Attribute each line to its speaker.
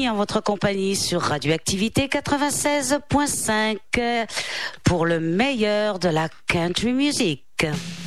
Speaker 1: Denis en votre compagnie sur Radioactivité 96.5 pour le meilleur de la country music.